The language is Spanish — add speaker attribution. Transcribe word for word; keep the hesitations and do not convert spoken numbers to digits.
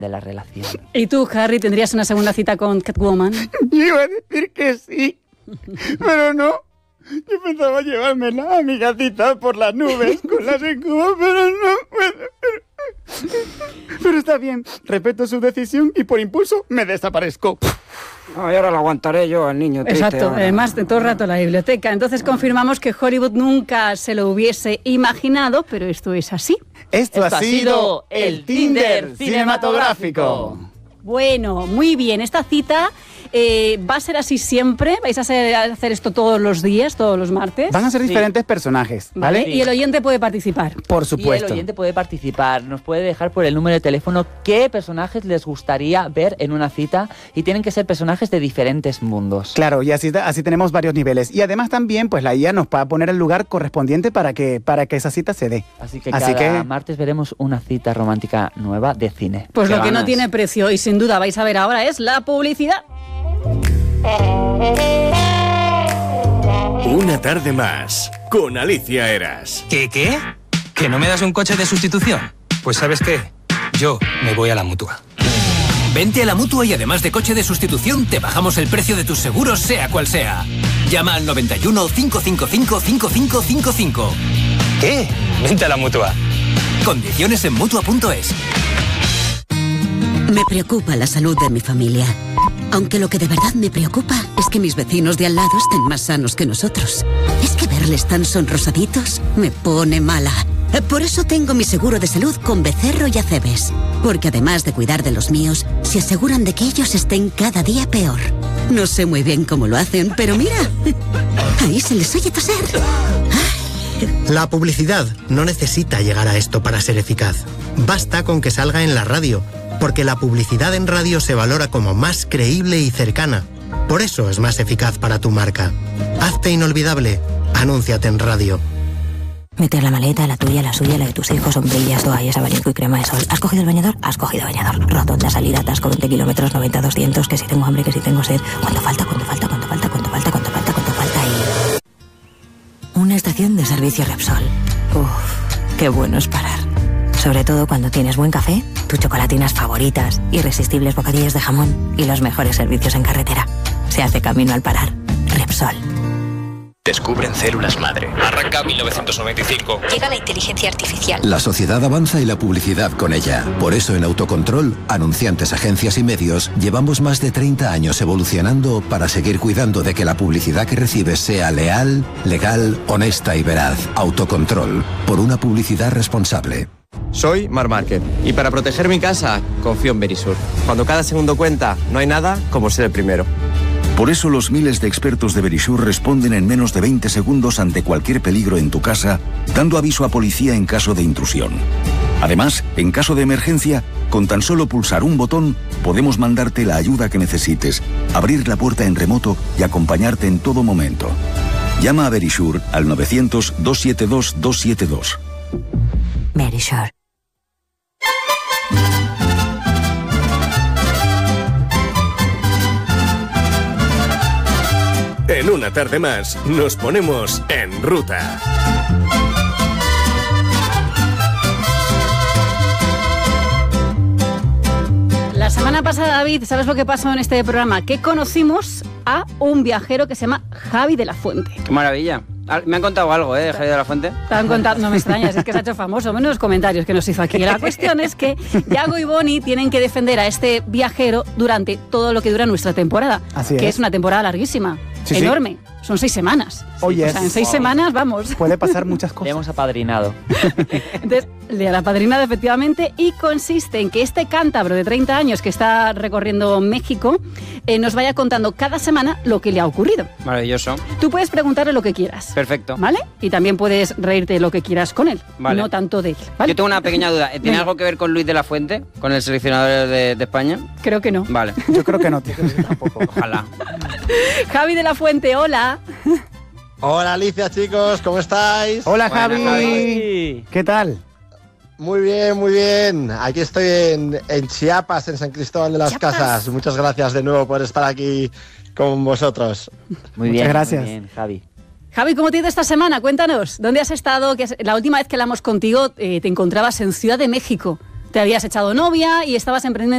Speaker 1: de la relación.
Speaker 2: ¿Y tú, Harry, tendrías una segunda cita con Catwoman?
Speaker 3: Yo iba a decir que sí, pero no. Yo pensaba llevármela a mi gatita por las nubes con las escobas, pero no puedo. Pero está bien, respeto su decisión y por impulso me desaparezco.
Speaker 4: No, y ahora lo aguantaré yo, al niño triste.
Speaker 2: Exacto,
Speaker 4: ahora.
Speaker 2: además de todo el rato en la biblioteca. Entonces confirmamos que Hollywood nunca se lo hubiese imaginado, pero esto es así.
Speaker 3: Esto, Esto ha sido el Tinder cinematográfico.
Speaker 2: Bueno, muy bien. Esta cita eh, va a ser así siempre. ¿Vais a hacer, a hacer esto todos los días, todos los martes?
Speaker 3: Van a ser diferentes sí. personajes, ¿vale?
Speaker 2: ¿Vale? Sí. Y el oyente puede participar.
Speaker 3: Por supuesto.
Speaker 1: Y el oyente puede participar. Nos puede dejar por el número de teléfono qué personajes les gustaría ver en una cita y tienen que ser personajes de diferentes mundos.
Speaker 3: Claro, y así, así tenemos varios niveles. Y además también, pues la I A nos va a poner el lugar correspondiente para que, para que esa cita se dé.
Speaker 1: Así que
Speaker 3: así
Speaker 1: cada
Speaker 3: que...
Speaker 1: martes veremos una cita romántica nueva de cine.
Speaker 2: Pues lo
Speaker 4: ganas.
Speaker 2: que no tiene precio y sin duda vais a ver ahora es la publicidad.
Speaker 5: Una tarde más con Alicia Eras.
Speaker 6: ¿Qué, qué? ¿Que no me das un coche de sustitución? Pues ¿sabes qué? Yo me voy a la Mutua.
Speaker 7: Vente a la Mutua y además de coche de sustitución, te bajamos el precio de tus seguros, sea cual sea. Llama al noventa y uno, cinco cinco cinco, cinco cinco cinco cinco.
Speaker 6: ¿Qué? Vente a la Mutua.
Speaker 7: Condiciones en Mutua punto es.
Speaker 8: Me preocupa la salud de mi familia. Aunque lo que de verdad me preocupa es que mis vecinos de al lado estén más sanos que nosotros. Es que verles tan sonrosaditos me pone mala. Por eso tengo mi seguro de salud con Becerro y Acebes. Porque además de cuidar de los míos, se aseguran de que ellos estén cada día peor. No sé muy bien cómo lo hacen, pero mira, ahí se les oye toser.
Speaker 9: La publicidad no necesita llegar a esto para ser eficaz. Basta con que salga en la radio, porque la publicidad en radio se valora como más creíble y cercana. Por eso es más eficaz para tu marca. Hazte inolvidable. Anúnciate en radio.
Speaker 10: Meter la maleta, la tuya, la suya, la de tus hijos, sombrillas, toallas, abanico y crema de sol. ¿Has cogido el bañador? Has cogido bañador. Rotonda, salida, atasco, veinte kilómetros, noventa, doscientos, que si tengo hambre, que si tengo sed. ¿Cuánto falta? ¿Cuánto falta? ¿Cuánto falta? ¿Cuánto falta? ¿Cuánto falta? ¿Cuánto falta? Y... una estación de servicio Repsol. Uf, qué bueno es parar. Sobre todo cuando tienes buen café, tus chocolatinas favoritas, irresistibles bocadillos de jamón y los mejores servicios en carretera. Se hace camino al parar. Repsol.
Speaker 11: Descubren células madre.
Speaker 6: Arranca mil novecientos noventa y cinco.
Speaker 12: Llega la inteligencia artificial.
Speaker 13: La sociedad avanza y la publicidad con ella. Por eso en Autocontrol, anunciantes, agencias y medios, llevamos más de treinta años evolucionando para seguir cuidando de que la publicidad que recibes sea leal, legal, honesta y veraz. Autocontrol. Por una publicidad responsable.
Speaker 14: Soy Marc Márquez y para proteger mi casa confío en Verisur. Cuando cada segundo cuenta, no hay nada como ser el primero.
Speaker 15: Por eso los miles de expertos de Verisur responden en menos de veinte segundos ante cualquier peligro en tu casa, dando aviso a policía en caso de intrusión. Además, en caso de emergencia, con tan solo pulsar un botón, podemos mandarte la ayuda que necesites, abrir la puerta en remoto y acompañarte en todo momento. Llama a Verisur al novecientos, doscientos setenta y dos, doscientos setenta y dos.
Speaker 10: Verisur.
Speaker 5: En una tarde más, nos ponemos en ruta.
Speaker 2: La semana pasada, David, ¿sabes lo que pasó en este programa? Que conocimos a un viajero que se llama Javi de la Fuente.
Speaker 4: ¡Qué maravilla! Me han contado algo, ¿eh, Javi de la Fuente?
Speaker 2: Te han contado, no me extrañas, es que se ha hecho famoso. Menos los comentarios que nos hizo aquí. La cuestión es que Yago y Boni tienen que defender a este viajero durante todo lo que dura nuestra temporada.
Speaker 3: Así
Speaker 2: que
Speaker 3: es.
Speaker 2: es una temporada larguísima,
Speaker 3: sí,
Speaker 2: enorme. Sí. Son seis semanas.
Speaker 3: Oye,
Speaker 2: o sea, en seis
Speaker 1: wow.
Speaker 2: semanas, vamos.
Speaker 3: Puede pasar muchas cosas.
Speaker 1: Le hemos apadrinado.
Speaker 2: Entonces, le han apadrinado efectivamente y consiste en que este cántabro de treinta años que está recorriendo México eh, nos vaya contando cada semana lo que le ha ocurrido.
Speaker 4: Maravilloso.
Speaker 2: Tú puedes preguntarle lo que quieras.
Speaker 4: Perfecto.
Speaker 2: ¿Vale? Y también puedes reírte de lo que quieras con él.
Speaker 4: Vale.
Speaker 2: No tanto de él. ¿Vale?
Speaker 4: Yo tengo una pequeña duda. ¿Tiene algo que ver con Luis de la Fuente? ¿Con el seleccionador de, de España?
Speaker 2: Creo que no.
Speaker 4: Vale.
Speaker 3: Yo creo que no, tío. Tampoco.
Speaker 4: Ojalá.
Speaker 2: Javi de la Fuente, hola.
Speaker 16: Hola Alicia, chicos, ¿cómo estáis?
Speaker 3: Hola
Speaker 4: Buena,
Speaker 3: Javi.
Speaker 4: Javi.
Speaker 3: ¿Qué tal?
Speaker 16: Muy bien, muy bien. Aquí estoy en, en Chiapas, en San Cristóbal de las
Speaker 2: Chiapas.
Speaker 16: Casas. Muchas gracias de nuevo por estar aquí con vosotros.
Speaker 1: Muy
Speaker 3: Muchas
Speaker 1: bien,
Speaker 3: gracias.
Speaker 1: muy bien, Javi.
Speaker 2: Javi, ¿cómo te ha ido esta semana? Cuéntanos, ¿dónde has estado? Que has- La última vez que hablamos contigo eh, te encontrabas en Ciudad de México. Te habías echado novia y estabas emprendiendo